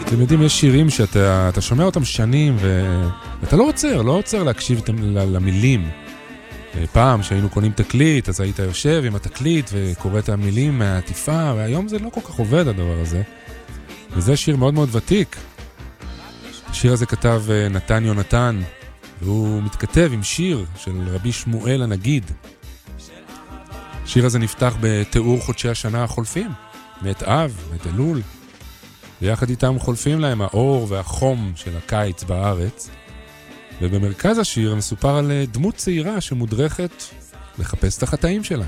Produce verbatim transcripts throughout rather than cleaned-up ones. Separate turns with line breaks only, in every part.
אתם יודעים, יש שירים שאתה אתה שומע אותם שנים ואתה לא עוצר, לא עוצר להקשיב למילים. פעם שהיינו קונים תקליט, אז היית יושב עם התקליט וקורא את המילים מהעטיפה, והיום זה לא כל כך עובד הדבר הזה. וזה שיר מאוד מאוד ותיק. השיר הזה כתב נתן יונתן, והוא מתכתב עם שיר של רבי שמואל הנגיד. השיר הזה נפתח בתיאור חודשי השנה החולפים, מאת אב, מאת אלול. ויחד איתם חולפים להם האור והחום של הקיץ בארץ. ובמרכז השיר מסופר על דמות צעירה שמודרכת לחפש את החטאים שלה.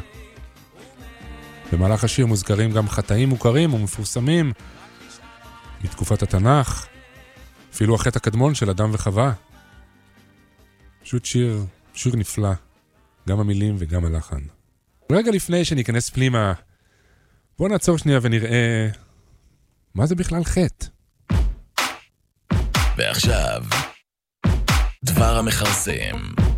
במהלך השיר מוזכרים גם חטאים מוכרים ומפורסמים מתקופת התנ"ך, אפילו החטא הקדמון של אדם וחווה. פשוט שיר, שיר נפלא, גם המילים וגם הלחן. רגע לפני שניכנס פנימה, בואו נעצור שנייה ונראה מה זה בכלל חטא.
ועכשיו דבר המחרסם.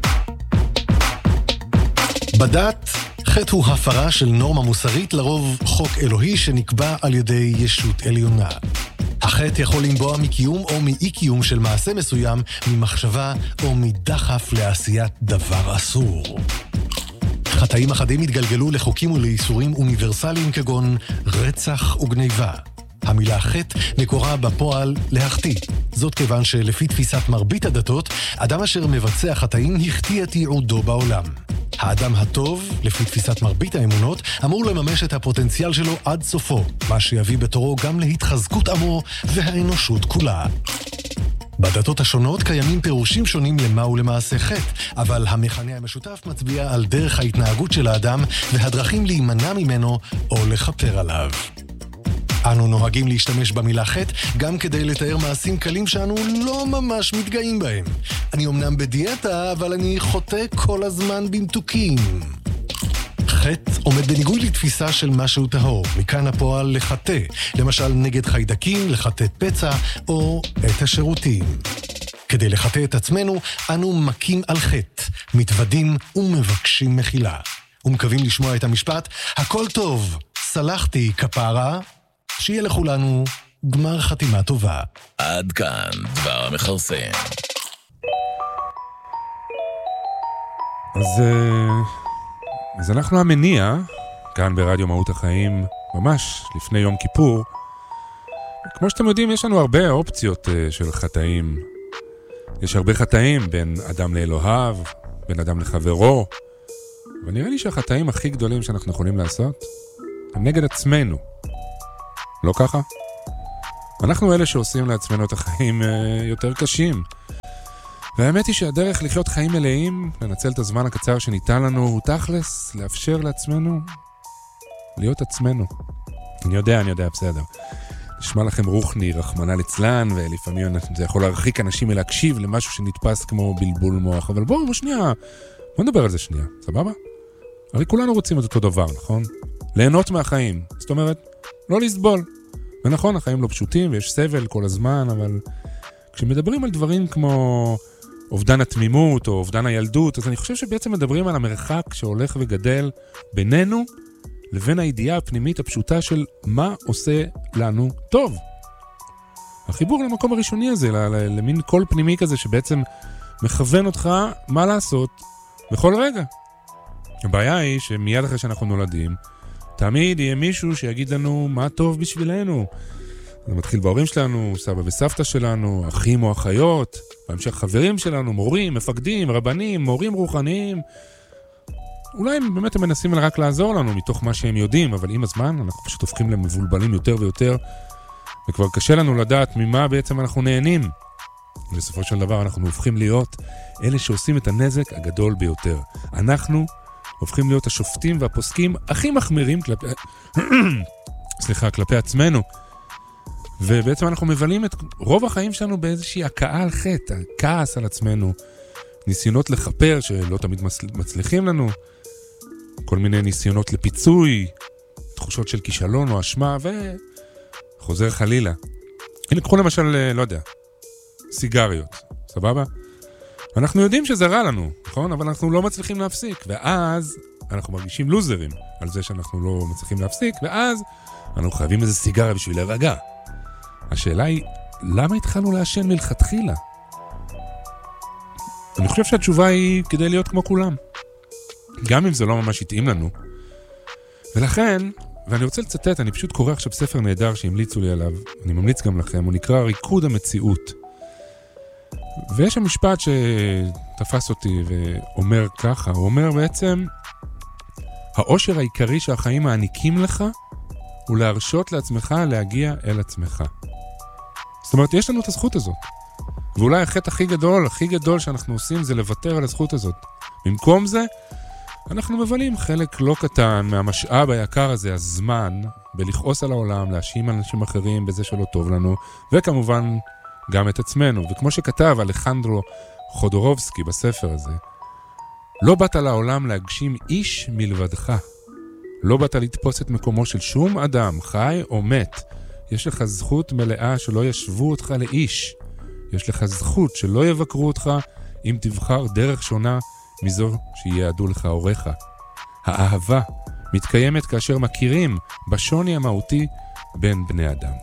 בדת, חטא הוא הפרה של נורמה מוסרית, לרוב חוק אלוהי שנקבע על ידי ישות עליונה. החטא יכול לנבוע מקיום או מאי-קיום של מעשה מסוים, ממחשבה או מדחף לעשיית דבר אסור. חטאים אחדים התגלגלו לחוקים ולאיסורים אוניברסליים כגון רצח וגניבה. המילה חטא מקורה בפועל להחטיא. זאת כיוון שלפי תפיסת מרבית הדתות, אדם אשר מבצע חטאים החטיא את ייעודו בעולם. האדם הטוב, לפי תפיסת מרבית האמונות, אמור לממש את הפוטנציאל שלו עד סופו, מה שיביא בתורו גם להתחזקות עמו והאנושות כולה. בדתות השונות קיימים פירושים שונים למה ולמעשה חטא, אבל המכנה המשותף מצביע על דרך ההתנהגות של האדם והדרכים להימנע ממנו או לכפר עליו. אנו נוהגים להשתמש במילה חטא גם כדי לתאר מעשים קלים שאנו לא ממש מתגאים בהם. אני אומנם בדיאטה, אבל אני חוטא כל הזמן במתוקים. חטא עומד בניגוד לתפיסה של משהו טהור, מכאן הפועל לחטא, למשל נגד חיידקים, לחטא פצע או את השירותים. כדי לחטא את עצמנו, אנו מכים על חטא, מתוודים ומבקשים מחילה. ומקווים לשמוע את המשפט, הכל טוב, סלחתי כפרה, שיהיה לכולנו גמר חתימה טובה.
עד כאן דבר המחרסם.
אז, אז אנחנו המניע, כאן ברדיו מהות החיים, ממש לפני יום כיפור. כמו שאתם יודעים, יש לנו הרבה אופציות של חטאים. יש הרבה חטאים בין אדם לאלוהיו, בין אדם לחברו. ונראה לי שהחטאים הכי גדולים שאנחנו יכולים לעשות הם נגד עצמנו. לא ככה? אנחנו אלה שעושים לעצמנו את החיים יותר קשים. והאמת היא שהדרך לחיות חיים מלאים, לנצל את הזמן הקצר שניתן לנו, הוא תכלס לאפשר לעצמנו להיות עצמנו. אני יודע, אני יודע, בסדר. נשמע לכם רוחני, רחמנא ליצלן, ולפעמים זה יכול להרחיק אנשים מלהקשיב למשהו שנתפס כמו בלבול מוח. אבל בואו, בואו שנייה, בואו נדבר על זה שנייה, סבבה? הרי כולנו רוצים את אותו דבר, נכון? ליהנות מהחיים. זאת אומרת, לא לסבול. ונכון, החיים לא פשוטים ויש סבל כל הזמן, אבל כשמדברים על דברים כמו אובדן התמימות או אובדן הילדות, אז אני חושב שבעצם מדברים על המרחק שהולך וגדל בינינו לבין הידיעה הפנימית הפשוטה של מה עושה לנו טוב. החיבור למקום הראשוני הזה, למין קול פנימי כזה שבעצם מכוון אותך מה לעשות בכל רגע. הבעיה היא שמיד אחרי שאנחנו נולדים, תמיד יהיה מישהו שיגיד לנו מה טוב בשבילנו. זה מתחיל בהורים שלנו, סבא וסבתא שלנו, אחים או אחיות, בהמשך חברים שלנו, מורים, מפקדים, רבנים, מורים רוחניים. אולי הם באמת הם מנסים רק לעזור לנו מתוך מה שהם יודעים, אבל עם הזמן אנחנו פשוט הופכים למבולבלים יותר ויותר, וכבר קשה לנו לדעת ממה בעצם אנחנו נהנים. בסופו של דבר אנחנו הופכים להיות אלה שעושים את הנזק הגדול ביותר. אנחנו הופכים להיות השופטים והפוסקים הכי מחמירים כלפי, סליחה, כלפי עצמנו. ובעצם אנחנו מבלים את רוב החיים שלנו באיזושהי הקאה על חטא, כעס על עצמנו, ניסיונות לחפר שלא תמיד מצליחים לנו, כל מיני ניסיונות לפיצוי, תחושות של כישלון או אשמה, וחוזר חלילה. הנה, קחו למשל, לא יודע, סיגריות, סבבה? אנחנו יודעים שזה רע לנו, נכון? אבל אנחנו לא מצליחים להפסיק, ואז אנחנו מרגישים לוזרים על זה שאנחנו לא מצליחים להפסיק, ואז אנחנו חייבים איזה סיגריה בשביל להירגע. השאלה היא, למה התחלנו לעשן מלכתחילה? אני חושב שהתשובה היא כדי להיות כמו כולם. גם אם זה לא ממש יתאים לנו. ולכן, ואני רוצה לצטט, אני פשוט קורא עכשיו ספר נהדר שהמליצו לי עליו, אני ממליץ גם לכם, הוא נקרא ריקוד המציאות. ויש שם משפט שתפס אותי ואומר ככה, הוא אומר בעצם, האושר העיקרי שהחיים מעניקים לך, הוא להרשות לעצמך להגיע אל עצמך. זאת אומרת, יש לנו את הזכות הזאת. ואולי החטא הכי גדול, הכי גדול שאנחנו עושים זה לוותר על הזכות הזאת. במקום זה, אנחנו מבלים חלק לא קטן מהמשאב היקר הזה, הזמן, בלכעוס על העולם, להאשים אנשים אחרים בזה שלא טוב לנו, וכמובן גם את עצמנו. וכמו שכתב אלחנדרו חודורובסקי בספר הזה, לא באת לעולם להגשים איש מלבדך. לא באת לתפוס את מקומו של שום אדם, חי או מת. יש לך זכות מלאה שלא ישבו אותך לאיש. יש לך זכות שלא יבקרו אותך אם תבחר דרך שונה מזו שיעדו לך הוריך. האהבה מתקיימת כאשר מכירים בשוני המהותי בין בני אדם.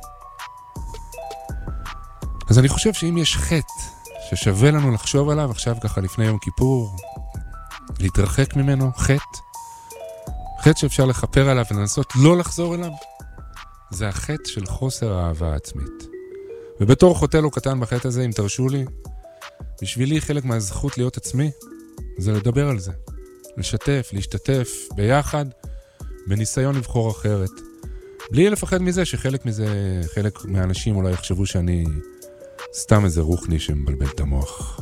אז אני חושב שאם יש חטא ששווה לנו לחשוב עליו עכשיו ככה לפני יום כיפור, להתרחק ממנו, חטא, חטא שאפשר לחפר עליו ולנסות לא לחזור אליו, זה החטא של חוסר האהבה העצמית. ובתור חוטא לא קטן בחטא הזה, אם תרשו לי, בשבילי חלק מהזכות להיות עצמי, זה לדבר על זה. לשתף, להשתתף ביחד, בניסיון לבחור אחרת. בלי לפחד מזה שחלק מזה, חלק מהאנשים אולי יחשבו שאני סתם איזה רוחני שמבלבל את המוח.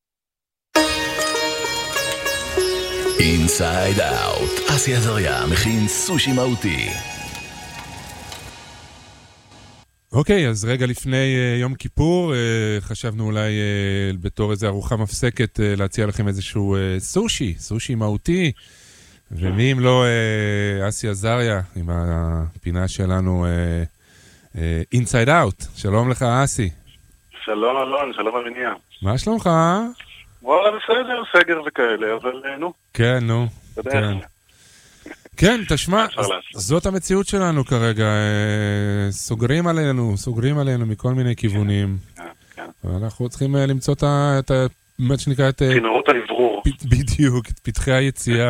Inside Out, אסי עזריה מכין סושי מהותי.
אוקיי, אז רגע לפני uh, יום כיפור, uh, חשבנו אולי uh, בתור איזו ארוחה מפסקת uh, להציע לכם איזשהו uh, סושי, סושי מהותי, ומי אם לא uh, אסי עזריה עם הפינה שלנו uh, uh, Inside Out. שלום לך אסי.
שלום אלון, שלום המניע.
מה שלומך?
וואלה בסדר, סגר וכאלה, אבל נו.
כן, נו. כן. כן, תשמע, זאת המציאות שלנו כרגע, סוגרים עלינו, סוגרים עלינו מכל מיני כיוונים. ואנחנו צריכים למצוא את מה שנקרא את...
כינורות העברור.
בדיוק, את פתחי היציאה.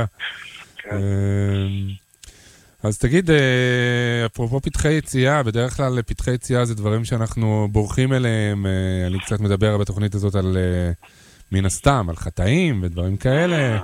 אז תגיד, אפרופו פתחי יציאה, בדרך כלל פתחי יציאה זה דברים שאנחנו בורחים אליהם, אני קצת מדבר בתוכנית הזאת על מן הסתם, על חטאים ודברים כאלה.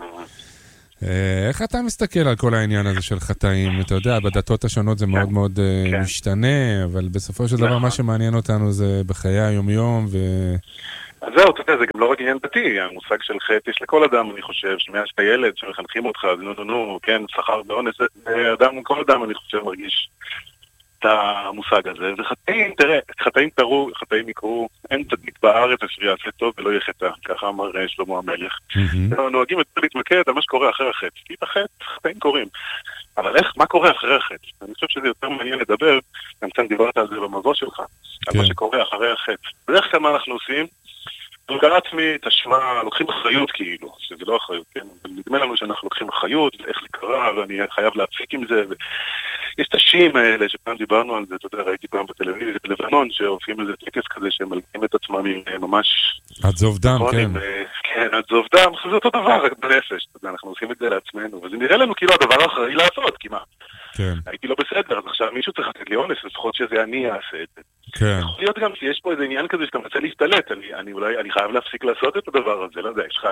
איך אתה מסתכל על כל העניין הזה של חטאים? אתה יודע, בדתות השונות זה מאוד מאוד משתנה, אבל בסופו של דבר מה שמעניין אותנו זה בחיי היום-יום ו...
אז זהו, אתה יודע, זה גם לא רק עניין דתי, המושג של חטא יש לכל אדם, אני חושב, שמאז שאתה ילד שמחנכים אותך, אז נו נו נו, כן, שכר באונס, אדם, כל אדם אני חושב מרגיש את המושג הזה, וחטאים, תראה, חטאים תראו, חטאים יקרו, אין צדיק בארץ אשר יעשה טוב ולא יחטא, ככה אמר שלמה המלך. נוהגים יותר להתמקד על מה שקורה אחרי החטא, כי בחטא, חטאים קורים. אבל איך, מה קורה אחרי החטא? אני חושב שזה יותר מעניין לדבר, גם כאן דיברת על זה במבוא שלך, על מה שקורה אחרי החטא. בדרך כלל מה אנחנו עושים? ברגע עצמי, תשמע, לוקחים אחריות כאילו, שזה לא אחריות, כן? נדמה לנו שאנחנו לוקחים אחריות, ואיך לקרוא, ואני חייב להפסיק עם זה, ויש את השיעים האלה, שפעם דיברנו על זה, אתה יודע, ראיתי פעם בטלוויזיה, בלבנון, שעושים איזה טקס כזה, שמלכים את עצמם עם ממש...
עצוב דם, כן.
כן, עצוב דם, זה אותו דבר, רק בנפש, אתה יודע, אנחנו עושים את זה לעצמנו, וזה נראה לנו כאילו הדבר האחראי לעשות, כי מה?
כן.
הייתי לא בסדר, אז עכשיו מישהו צריך לתת לי אונס, לפחות שזה אני אעשה את זה.
כן.
יכול להיות גם שיש פה איזה עניין כזה שאתה מנסה להשתלט, אני, אני אולי, אני חייב להפסיק לעשות את הדבר הזה, לא יודע, יש לך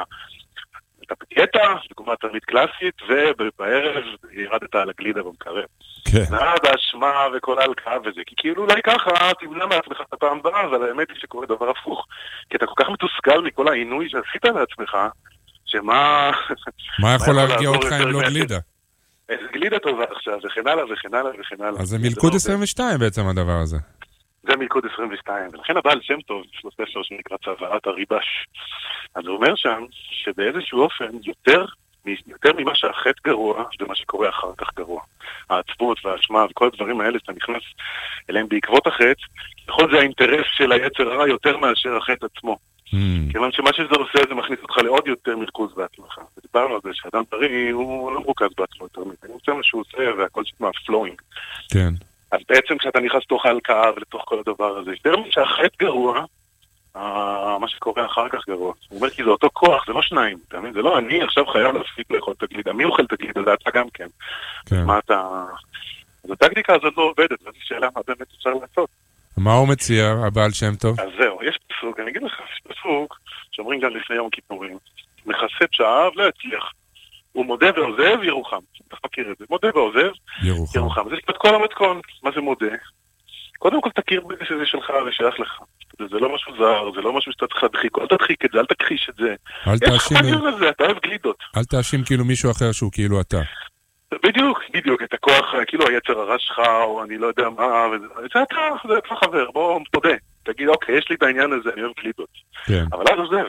את הפדיאטה, דוגמה תרמית קלאסית, ובערב ירדת על הגלידה במקרב.
כן.
נעד האשמה וכל ההלקאה וזה, כי כאילו אולי ככה תמנע מעצמך את הפעם הבאה, אבל האמת היא שקורה דבר הפוך. כי אתה כל כך מתוסכל מכל העינוי שעשית לעצמך, שמה...
מה יכול להרגיע אותך אם לא גלידה?
איזה גלידה טובה עכשיו, וכן הלאה וכן הלאה וכן הלאה.
אז זה מלכוד עשרים ושתיים בעצם הדבר הזה.
זה מלכוד עשרים ושתיים, ולכן הבעל שם טוב, יש לו ספר שנקרא צוואת הריבש. אז הוא אומר שם, שבאיזשהו אופן, יותר, יותר ממה שהחטא גרוע, זה מה שקורה אחר כך גרוע. העצבות והאשמה וכל הדברים האלה שאתה נכנס אליהם בעקבות החטא, ככל זה האינטרס של היצר הרע יותר מאשר החטא עצמו. כיוון שמה שזה עושה זה מכניס אותך לעוד יותר מרכוז בעצמך. ודיברנו על זה שאדם בריא הוא לא מרוכז בעצמו יותר מדי. הוא עושה מה שהוא עושה והכל שמה פלואינג.
כן.
אז בעצם כשאתה נכנס לתוך ההלקאה ולתוך כל הדבר הזה, יותר משהחטא גרוע, מה שקורה אחר כך גרוע. הוא אומר כי זה אותו כוח, זה לא שניים, אתה מבין? זה לא אני עכשיו חייב להפסיק לאכול תגלידה. מי אוכל תגלידה? זה אתה גם כן. מה אתה... אז הטקטיקה הזאת לא עובדת, וזו שאלה מה באמת אפשר לעשות.
מה הוא מציע, הבעל שם טוב?
אז זהו, יש פסוק, אני אגיד לך, יש פסוק, שאומרים גם לפני יום כיפורים, מכסה פשעיו, לא יצליח. הוא מודה ועוזב, ירוחם. אתה מכיר את זה. מודה ועוזב,
ירוחם.
ירוחם. זה את כל המתכון. מה זה מודה? קודם כל תכיר בזה שזה שלך ושייך לך. זה לא משהו זר, זה לא משהו שאתה צריך להדחיק. אל תדחיק את זה, אל תכחיש את זה.
אל תאשים...
אתה אוהב גלידות.
אל תאשים כאילו מישהו אחר שהוא כאילו אתה.
בדיוק, בדיוק. את הכוח, כאילו היצר הרע שלך, או אני לא יודע מה, זה אתה, זה אתה חבר. בוא, תודה. תגיד, אוקיי, יש לי את העניין הזה, אני אוהב גלידות.
כן.
אבל אז עוזב.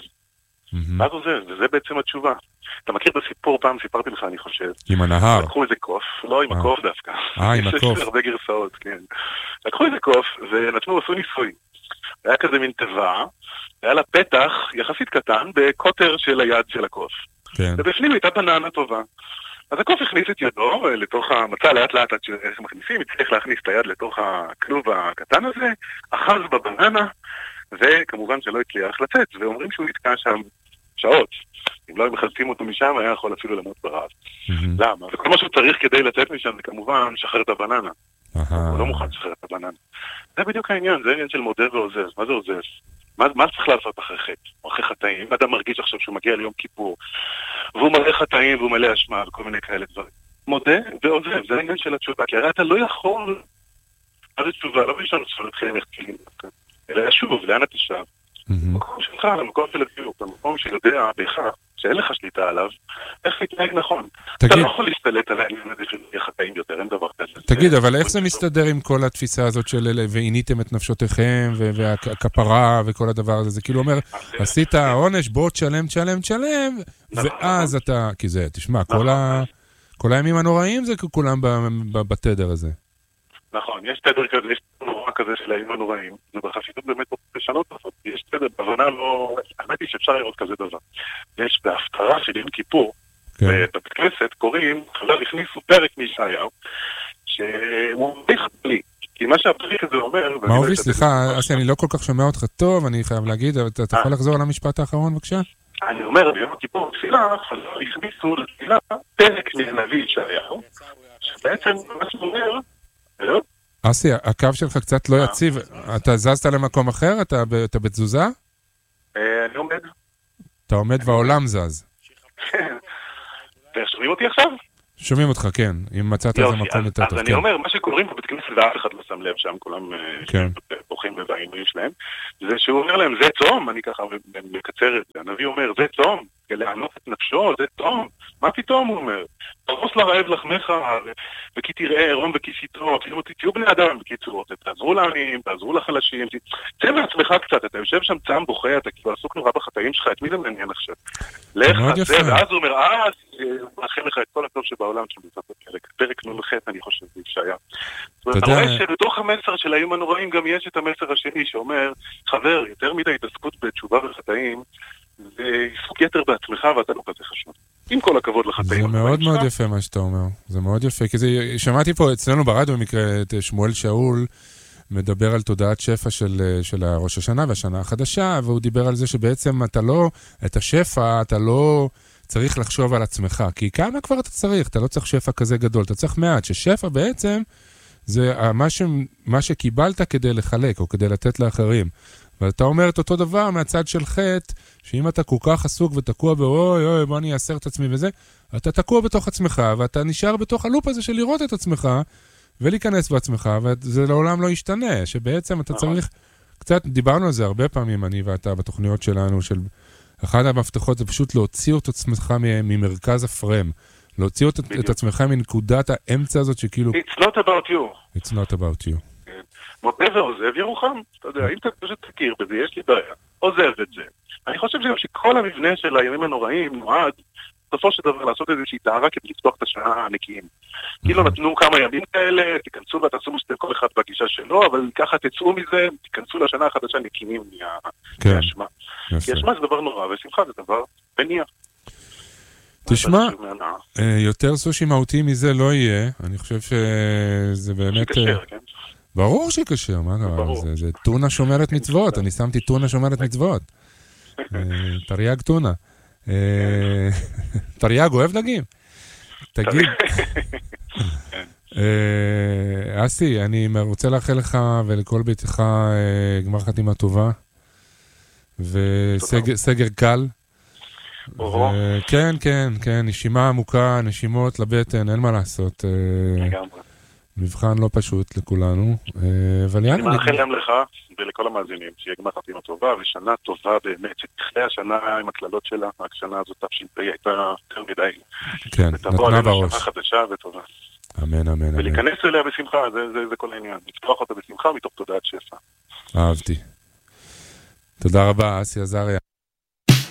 אז עוזב, וזה בעצם התשובה. אתה מכיר בסיפור, פעם סיפרתי לך, אני חושב.
עם הנהר.
לקחו איזה קוף, לא עם הקוף דווקא.
אה, עם הקוף.
יש הרבה גרסאות, כן. לקחו איזה קוף, ונתנו, עשו ניסוי. היה כזה מין טבע, היה לה פתח יחסית קטן, בקוטר של היד של הקוף.
כן.
ובפנים הייתה בננה טובה. אז הקוף הכניס את ידו לתוך המצע, לאט לאט עד שמכניסים, הצליח להכניס את היד לתוך הכלוב הקטן הזה, אחז בבננה, וכמובן שלא הצליח לצאת, ואומרים שהוא נתקע שם שעות. אם לא מחלצים אותו משם, היה יכול אפילו למות ברעב. למה? וכל מה שהוא צריך כדי לצאת משם זה כמובן שחרר את הבננה. הוא לא מוכן לשחרר את הבננה. זה בדיוק העניין, זה העניין של מודה ועוזב. מה זה עוזב? מה, מה צריך לעשות אחרי חטא? אחרי חטאים? אם אדם מרגיש עכשיו שהוא מגיע ליום כיפור, והוא מלא חטאים והוא מלא אשמה וכל מיני כאלה דברים. מודה ועוזב, זה העניין של התשובה. כי הרי אתה לא יכול... מה זה תשובה? לא בשביל שאתה להתחיל עם החתילים. אלא שוב, לאן אתה שב? המקום שלך, המקום של הדיוק, המקום שיודע בהכרח שאין לך שליטה עליו, איך להתנהג נכון. אתה לא יכול להסתלט על העניין הזה של חטאים יותר, אין דבר כזה.
תגיד, אבל איך זה מסתדר עם כל התפיסה הזאת של ועיניתם את נפשותיכם והכפרה וכל הדבר הזה? זה כאילו אומר, עשית עונש, בוא תשלם, תשלם, תשלם, ואז אתה, כי זה, תשמע, כל הימים הנוראים זה כולם בתדר הזה.
נכון, יש תדר כזה, יש נורא כזה של הימים הנוראים, ובחסידות באמת לשנות זאת, יש תדר, בהבנה לא... האמת היא שאפשר לראות כזה דבר. יש בהפטרה של יום כיפור, בבית כנסת קוראים, חז"ל הכניסו פרק מישעיהו, שהוא די חתלי, כי מה שהפרק הזה אומר...
מה הובי, סליחה, אסי, אני לא כל כך שומע אותך טוב, אני חייב להגיד, אבל אתה יכול לחזור על המשפט האחרון, בבקשה?
אני אומר, ביום כיפור תפילה, חז"ל הכניסו לתפילה פרק מהנביא ישעיהו, שבעצם מה שהוא אומר,
אסי, הקו שלך קצת לא יציב. אתה זזת למקום אחר? אתה בתזוזה?
אני עומד.
אתה עומד והעולם זז.
שומעים אותי עכשיו?
שומעים אותך, כן. אם מצאת איזה מקום יותר טוב.
אז אני אומר, מה שקוראים בבית כנסת ואף אחד לא שם לב שם, כולם בוכים ובעינויים שלהם, זה שהוא אומר להם, זה צום, אני ככה מקצר את זה. הנביא אומר, זה צום, לענות את נפשו, זה צום. מה פתאום הוא אומר? תרוס לרעב לחמך, וכי תראה עירום וכיסיתו, כאילו תהיו בני אדם בקיצור, תעזרו לעניים, תעזרו לחלשים, צא מעצמך קצת, אתה יושב שם צם בוכה, אתה כאילו עסוק נורא בחטאים שלך, את מי זה מעניין עכשיו? לך זה, ואז הוא אומר, אה, מאחל לך את כל הטוב שבעולם שנמצא בפרק, פרק נון חטא, אני חושב, זה ישעיה. זאת אומרת, אתה רואה שבתוך המסר של הימים הנוראים גם יש את המסר השני שאומר, חבר, יותר מדי התעסקות בתשובה וחטאים, זה עיסוק יתר בעצמך ואתה לא כזה חשוב. עם כל הכבוד לחטאים.
זה מאוד מאוד יפה מה שאתה אומר. זה מאוד יפה. כי זה, שמעתי פה אצלנו ברדיו במקרה את שמואל שאול מדבר על תודעת שפע של, של הראש השנה והשנה החדשה, והוא דיבר על זה שבעצם אתה לא, את השפע אתה לא צריך לחשוב על עצמך. כי כמה כבר אתה צריך? אתה לא צריך שפע כזה גדול. אתה צריך מעט. ששפע בעצם זה מה, ש, מה שקיבלת כדי לחלק או כדי לתת לאחרים. ואתה אומר את אותו דבר מהצד של חטא, שאם אתה כל כך עסוק ותקוע באוי, אוי, בוא אני אעשר את עצמי וזה, אתה תקוע בתוך עצמך, ואתה נשאר בתוך הלופ הזה של לראות את עצמך, ולהיכנס בעצמך, וזה לעולם לא ישתנה, שבעצם אתה צריך, קצת דיברנו על זה הרבה פעמים, אני ואתה, בתוכניות שלנו, של אחד המפתחות זה פשוט להוציא את עצמך ממרכז הפרם, להוציא את עצמך מנקודת האמצע הזאת שכאילו...
It's not about you.
It's not about you.
מודה ועוזב ירוחם, אתה יודע, אם אתה פשוט תכיר בזה, יש לי בעיה, עוזב את זה. אני חושב שגם שכל המבנה של הימים הנוראים נועד, בסופו של דבר לעשות איזושהי טהרה כדי לפתוח את השנה הנקיים. כאילו נתנו כמה ימים כאלה, תיכנסו ותעשו משתם כל אחד בגישה שלו, אבל ככה תצאו מזה, תיכנסו לשנה החדשה נקיים מהאשמה. כי אשמה זה דבר נורא, ושמחה זה דבר בניח.
תשמע, יותר סושי מהותי מזה לא יהיה, אני חושב שזה באמת... ברור שכשר, מה קרה? זה, זה טונה שומרת מצוות, אני שמתי טונה שומרת מצוות. תריאג טונה. תריאג אוהב דגים? תגיד. אסי, אני רוצה לאחל לך ולכל ביתך גמר חתימה טובה, וסגר קל. כן, כן, כן, נשימה עמוקה, נשימות לבטן, אין מה לעשות.
לגמרי.
מבחן לא פשוט לכולנו, אבל יאללה.
אני מאחל גם לך ולכל המאזינים, שיהיה גמר חתימה טובה, ושנה טובה באמת, שתכלה השנה עם הכללות שלה, רק שנה הזאת תש"פ הייתה יותר מדי.
כן, נתנה בראש.
שנה חדשה וטובה.
אמן, אמן, אמן.
ולהיכנס אליה בשמחה, זה, זה, זה כל העניין. לפתוח אותה בשמחה מתוך תודעת שפע.
אהבתי. תודה רבה, אסי עזריה.